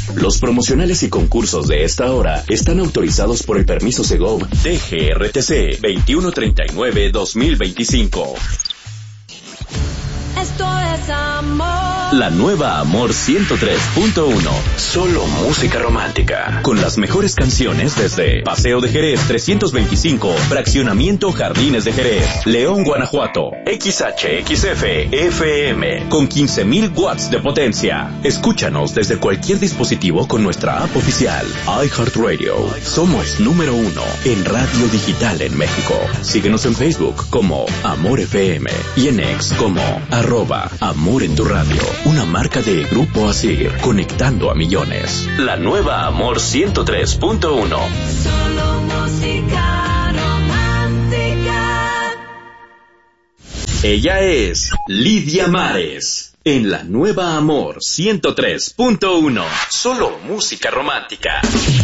Los promocionales y concursos de esta hora están autorizados por el permiso Segov DGRTC 2139-2025. Esto es amor. La nueva Amor 103.1. Solo música romántica. Con las mejores canciones desde Paseo de Jerez 325, Fraccionamiento Jardines de Jerez, León, Guanajuato. XHXF FM con 15,000 watts de potencia. Escúchanos desde cualquier dispositivo con nuestra app oficial iHeartRadio. Somos número 1 en radio digital en México. Síguenos en Facebook como Amor FM y en X como @Amor en tu radio. Una marca de Grupo Asir, conectando a millones. La nueva Amor 103.1. Solo música romántica. Ella es Lidia Mares. En la nueva Amor 103.1. Solo música romántica.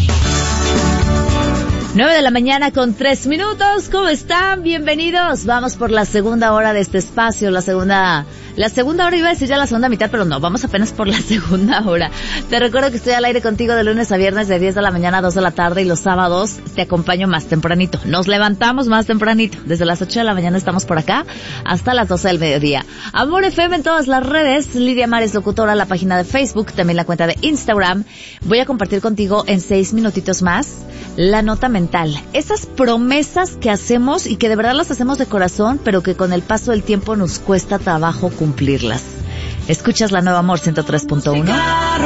9:03 a.m. ¿Cómo están? Bienvenidos. Vamos por la segunda hora de este espacio, la segunda hora, iba a decir ya la segunda mitad, pero no, vamos apenas por la segunda hora. Te recuerdo que estoy al aire contigo de lunes a viernes de 10 de la mañana a 2 de la tarde y los sábados te acompaño más tempranito. Nos levantamos más tempranito. Desde las 8 de la mañana estamos por acá hasta las 12 del mediodía. Amor FM en todas las redes. Lidia Mares Locutora, la página de Facebook, también la cuenta de Instagram. Voy a compartir contigo en 6 minutitos más la nota mental. Esas promesas que hacemos y que de verdad las hacemos de corazón, pero que con el paso del tiempo nos cuesta trabajo cumplirlas. ¿Escuchas la nueva Amor 103.1?